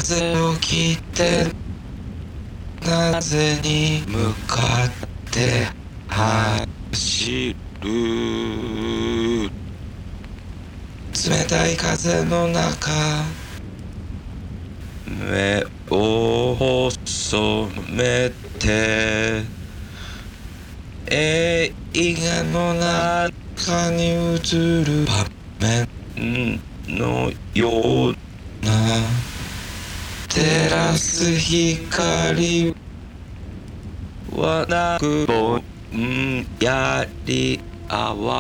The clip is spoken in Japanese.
風を切って風に向かって走る。冷たい風の中、目を細めて映画の中に映る場面のような照らす光はなくぼんやり淡